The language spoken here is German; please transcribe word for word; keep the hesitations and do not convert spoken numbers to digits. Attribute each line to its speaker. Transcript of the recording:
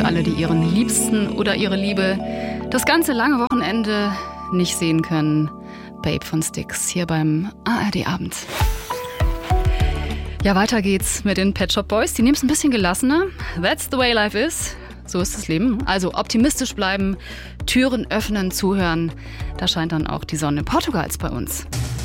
Speaker 1: für alle, die ihren Liebsten oder ihre Liebe das ganze lange Wochenende nicht sehen können. Babe von Styx hier beim A R D Abend. Ja, weiter geht's mit den Pet Shop Boys. Die nehmen es ein bisschen gelassener. That's the way life is. So ist das Leben. Also optimistisch bleiben, Türen öffnen, zuhören. Da scheint dann auch die Sonne Portugals bei uns.